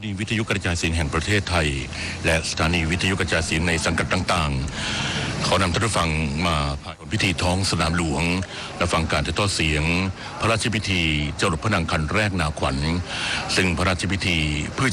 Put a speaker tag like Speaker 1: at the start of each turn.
Speaker 1: นีวิทยุกระจายเสียงแห่งประเทศไทยและสถานีวิทยุกระจายเสียงในสังกัดต่างๆเขานำท่านผู้ฟังมาผ่านพิธีท้องสนามหลวงและฟังการถ่ายทอดเสียงพระราชพิธีเจ้ารถพระนางคันแรกนาขวัญซึ่งพระราชพิธีเพื่อ